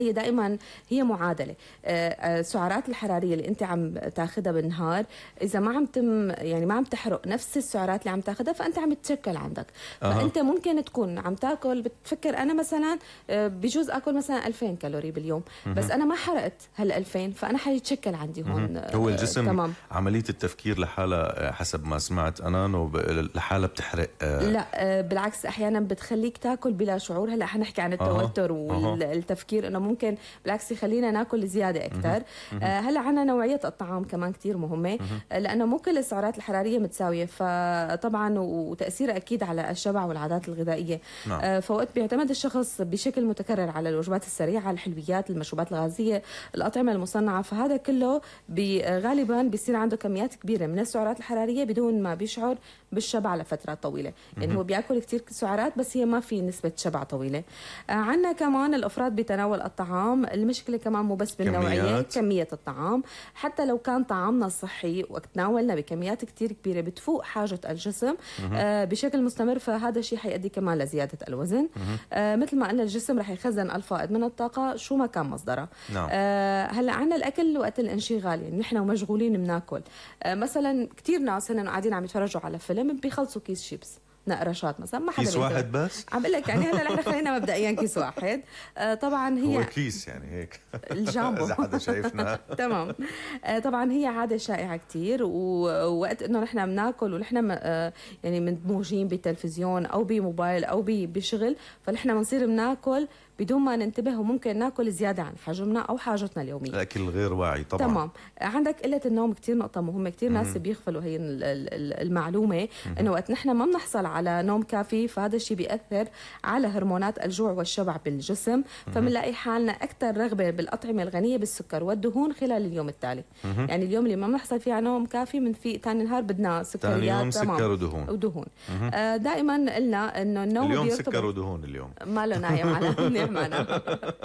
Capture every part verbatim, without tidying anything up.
هي دائما هي معادله. السعرات الحراريه اللي انت عم تاخذها بالنهار اذا ما عم تم يعني ما عم تحرق نفس السعرات اللي عم تاخذها فانت عم تتشكل عندك. أه. فانت ممكن تكون عم تاكل بتفكر انا مثلا بجوز اكل مثلا ألفين كالوري باليوم، مه. بس انا ما حرقت هال ألفين فانا حيتشكل عندي هون. مه. هو الجسم تمام. عمليه التفكير لحالها حسب ما سمعت انا انه لحالها بتحرق. أه. لا بالعكس احيانا بتخليك تاكل بلا شعور. هلا حنحكي عن التوتر أه. والتفكير انه ممكن بالعكس يخلينا ناكل زياده اكثر. آه هلا عنا نوعيه الطعام كمان كثير مهمه، آه لانه مو كل السعرات الحراريه متساويه، فطبعا وتاثيرها اكيد على الشبع والعادات الغذائيه. نعم. آه فوقت بيعتمد الشخص بشكل متكرر على الوجبات السريعه، الحلويات، المشروبات الغازيه، الاطعمه المصنعه، فهذا كله بي غالبا بيصير عنده كميات كبيره من السعرات الحراريه بدون ما بيشعر بالشبع لفترات طويله. يعني هو بياكل كثير سعرات بس هي ما في نسبه شبع طويله. آه عنا كمان الافراط بتناول الطعام. المشكله كمان مو بس بالنوعيه، كميات. كميه الطعام. حتى لو كان طعامنا صحي وتناولنا بكميات كتير كبيره بتفوق حاجه الجسم آه بشكل مستمر، فهذا الشيء حيؤدي كمان لزياده الوزن. آه مثل ما قلنا الجسم رح يخزن الفائض من الطاقه شو ما كان مصدرها. نعم. آه هلا عنا الاكل وقت الانشغال، يعني نحن ومشغولين بناكل. آه مثلا كثير ناس هن قاعدين عم يتفرجوا على فيلم بيخلصوا كيس شيبس نقرشات مثلا، ما حدا كيس واحد بس عم بقول لك. يعني هلا نحن خلينا مبدئيا كيس واحد. آه طبعا هي هو كيس يعني هيك الجامبو اذا حدا شايفنا تمام. آه طبعا هي عاده شائعه كثير، ووقت انه نحن بناكل ونحن آه يعني مندموجين بالتلفزيون او بموبايل او بشغل، فنحن بنصير بناكل بدون ما ننتبه، وممكن ناكل زياده عن حجمنا او حاجتنا اليوميه. الاكل الغير واعي طبعا. تمام. عندك قله النوم كثير نقطه مهمه، كثير ناس بيغفلوا هي المعلومه انه وقت نحن ما بنحصل على نوم كافي فهذا الشيء بياثر على هرمونات الجوع والشبع بالجسم، فبنلاقي حالنا اكثر رغبه بالاطعمه الغنيه بالسكر والدهون خلال اليوم التالي. يعني اليوم اللي ما بنحصل فيه على نوم كافي بنفيق ثاني نهار بدنا سكريات. ثاني يوم سكر ودهون ودهون. آه دائما قلنا انه النوم اليوم سكر ودهون اليوم ما له نايم على معنا.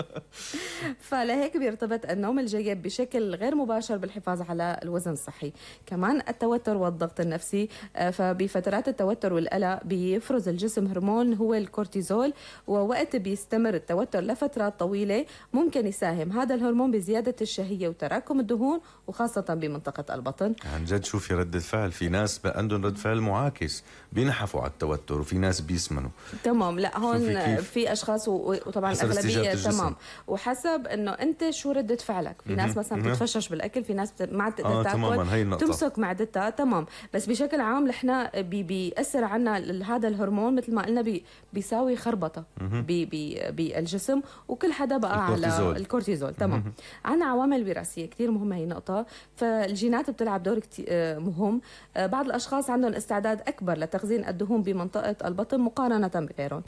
فلهيك بيرتبط النوم الجيد بشكل غير مباشر بالحفاظ على الوزن الصحي. كمان التوتر والضغط النفسي، فبفترات التوتر والقلق بيفرز الجسم هرمون هو الكورتيزول، ووقت بيستمر التوتر لفترات طويلة ممكن يساهم هذا الهرمون بزيادة الشهية وتراكم الدهون، وخاصة بمنطقة البطن. عن جد شوفي ردة فعل، في ناس عندهم رد فعل معاكس بينحفوا على التوتر، وفي ناس بيسمنوا. تمام. لا هون في أشخاص وطبعا الأغلبية تمام، وحسب انه انت شو ردة فعلك. في ناس مثلا بتتفشش بالاكل، في ناس ما بتقدر آه تاكل تمسك معدتها. تمام. بس بشكل عام نحن بي بيأثر عنا هذا الهرمون مثل ما قلنا بي بيساوي خربطه بي بي بالجسم، وكل حدا بقى الكورتيزول. على الكورتيزول. تمام. عنا عوامل وراثيه كثير مهمه، هي نقطه. فالجينات بتلعب دور كتير مهم. بعض الاشخاص عندهم استعداد اكبر لتخزين الدهون بمنطقه البطن مقارنه بغيرهم.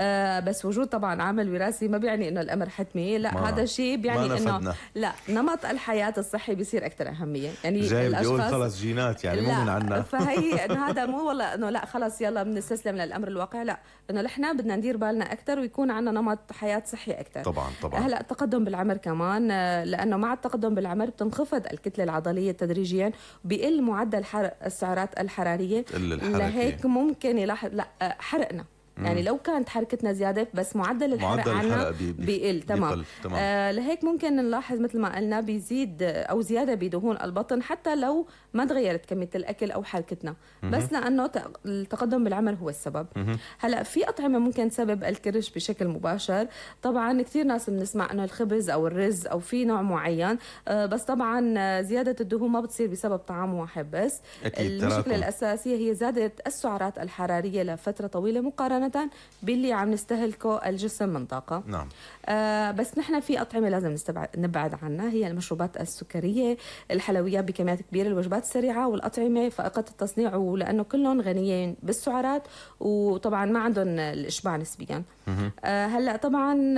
بس وجود طبعا عامل وراثي ما بيعني انه الامر حتمي، لا هذا الشيء بيعني انه لا نمط الحياه الصحي بيصير اكثر اهميه. يعني جاي بيقول خلص جينات يعني مو من عنا. فهي انه هذا مو والله انه لا خلص يلا بنستسلم للامر الواقع، لا انه نحن بدنا ندير بالنا اكثر ويكون عندنا نمط حياه صحي اكثر. طبعا طبعا. هلا التقدم بالعمر كمان، لانه مع التقدم بالعمر بتنخفض الكتله العضليه تدريجيا، بيقل معدل حرق السعرات الحراريه، لهيك ممكن يلاحظ لا حرقنا. يعني لو كانت حركتنا زياده بس معدل الحرق عنا بيقل. تمام. آه لهيك ممكن نلاحظ مثل ما قلنا بيزيد او زياده بدهون البطن حتى لو ما تغيرت كميه الاكل او حركتنا، بس لانه التقدم بالعمر هو السبب. هلا في اطعمه ممكن تسبب الكرش بشكل مباشر. طبعا كثير ناس بنسمع انه الخبز او الرز او في نوع معين، آه بس طبعا زياده الدهون ما بتصير بسبب طعام واحد بس. المشكله تراكم. الاساسيه هي زياده السعرات الحراريه لفتره طويله مقارنه باللي عم نستهلكه الجسم من طاقة. نعم. آه بس نحن في أطعمة لازم نبعد عنها، هي المشروبات السكرية، الحلويات بكميات كبيرة، الوجبات السريعة، والأطعمة فائقة التصنيع، ولأنه كلهم غنيين بالسعرات وطبعا ما عندهم الإشباع نسبيا. آه هلا طبعا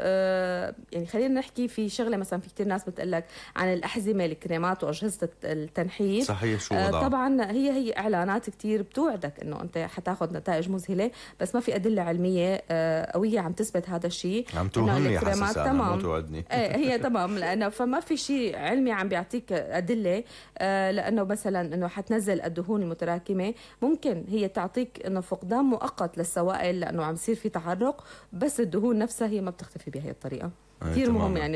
آه يعني خلينا نحكي في شغلة. مثلا في كتير ناس بتقلك عن الأحزمة، الكريمات وأجهزة التنحيف. صحيح. شو آه طبعا هي هي إعلانات كتير بتوعدك إنه أنت حتاخذ نتائج مذهلة، بس ما في أدلة علمية قوية عم تثبت هذا الشيء. عم توهمني حاسس أنا مو توعدني. ايه هي تمام، لأنه فما في شيء علمي عم بيعطيك أدلة، لأنه مثلا إنه حتنزل الدهون المتراكمة. ممكن هي تعطيك إنه فقدان مؤقت للسوائل لأنه عم يصير في تحرك، بس الدهون نفسها هي ما بتختفي بهي الطريقة. كثير مهم يعني